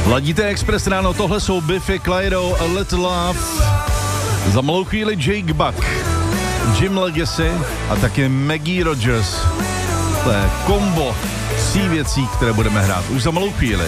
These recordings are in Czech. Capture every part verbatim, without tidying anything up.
Ladíte Express ráno, tohle jsou Biffy Clyro, A Little Love. Za malou chvíli Jake Buck, Jim Legacy a také Maggie Rogers. To je kombo tří věcí, které budeme hrát už za malou chvíli.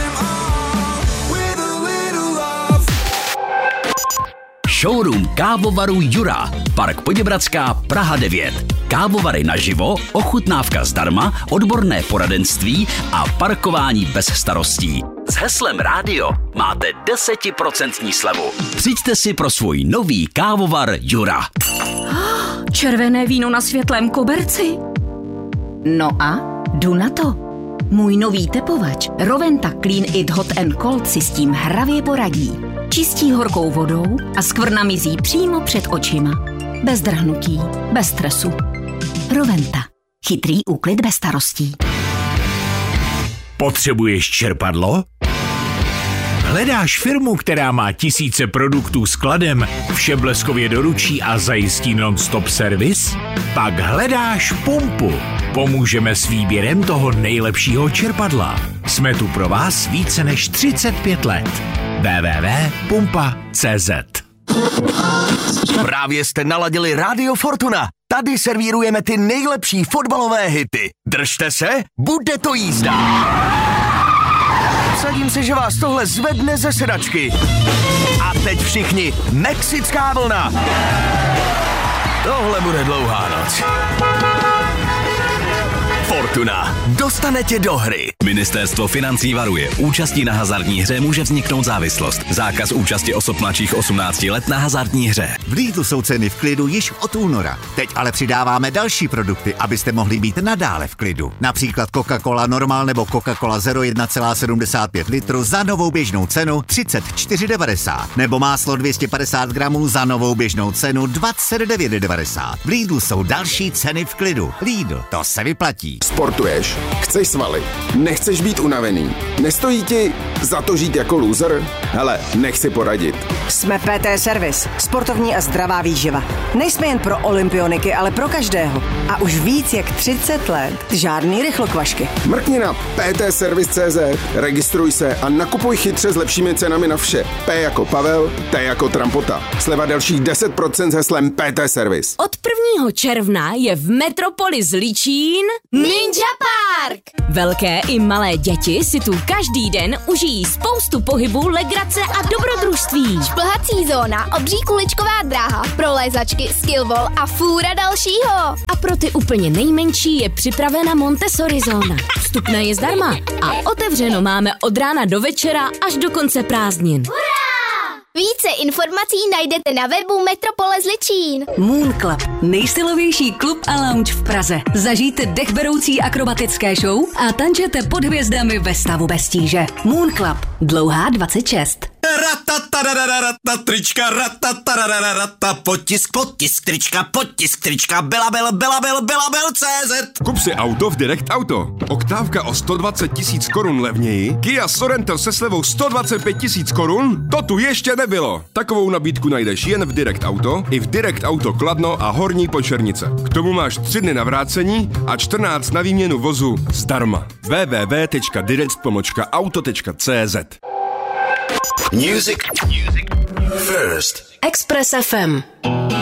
Showroom kávovaru Jura, Park Poděbradská, Praha devět. Kávovary naživo, ochutnávka zdarma, odborné poradenství a parkování bez starostí. S heslem rádio máte deset procent slevu. Přijďte si pro svůj nový kávovar Jura. Červené víno na světlém koberci. No a jdu na to. Můj nový tepovač Roventa Clean It Hot and Cold si s tím hravě poradí. Čistí horkou vodou a skvrna mizí přímo před očima. Bez drhnutí, bez stresu. Roventa. Chytrý úklid bez starostí. Potřebuješ čerpadlo? Hledáš firmu, která má tisíce produktů skladem, vše bleskově doručí a zajistí non-stop servis? Pak hledáš Pumpu. Pomůžeme s výběrem toho nejlepšího čerpadla. Jsme tu pro vás více než třicet pět let. w w w tečka pumpa tečka c z. Právě jste naladili Radio Fortuna. Tady servírujeme ty nejlepší fotbalové hity. Držte se, bude to jízda. Vsadím se, že vás tohle zvedne ze sedačky. A teď všichni, mexická vlna. Tohle bude dlouhá noc. Fortuna. Dostane tě do hry. Ministerstvo financí varuje. Účastí na hazardní hře může vzniknout závislost. Zákaz účasti osob mladších osmnácti let na hazardní hře. V Lidlu jsou ceny v klidu již od února. Teď ale přidáváme další produkty, abyste mohli být nadále v klidu. Například Coca-Cola Normal nebo Coca-Cola Zero jedna celá sedmdesát pět litru za novou běžnou cenu třicet čtyři devadesát. Nebo máslo dvě stě padesát gramů za novou běžnou cenu dvacet devět devadesát. V Lidlu jsou další ceny v klidu. Lidl, to se vyplatí. Sportuješ? Chceš svaly? Nechceš být unavený? Nestojí ti za to žít jako loser? Hele, nech si poradit. Jsme P T Servis, sportovní a zdravá výživa. Nejsme jen pro olympioniky, ale pro každého. A už víc jak třicet let žádný rychlokvašky. Mrkni na p t servis tečka c z, registruj se a nakupuj chytře s lepšími cenami na vše. P jako Pavel, T jako Trampota. Sleva dalších deset procent s heslem P T Servis. Od prvního června je v Metropoli Zličín Ninja Park. Velké i malé děti si tu každý den užijí spoustu pohybu, legrace a dobrodružství. Šplhací zóna, obří kuličková dráha, prolézačky, skillball a fůra dalšího. A pro ty úplně nejmenší je připravena Montessori zóna. Vstupné je zdarma a otevřeno máme od rána do večera až do konce prázdnin. Více informací najdete na webu Metropole Zličín. Moon Club, nejstylovější klub a lounge v Praze. Zažijte dechberoucí akrobatické show a tančete pod hvězdami ve stavu bez tíže. Moon Club, dlouhá dvacet šest. Ratatarararata, trička, ratatarararata, potisk, potisk, trička, potisk, trička, Belabel, Belabel, Belabel, C Z. Kup si auto v Direct Auto. Oktávka o sto dvacet tisíc korun levněji, Kia Sorento se slevou sto dvacet pět tisíc korun, to tu ještě nebylo. Takovou nabídku najdeš jen v Direct Auto, i v Direct Auto Kladno a Horní Počernice. K tomu máš tři dny na vrácení a čtrnáct na výměnu vozu zdarma. w w w tečka direct pomlčka auto tečka c z. Music. Music. First. Express F M.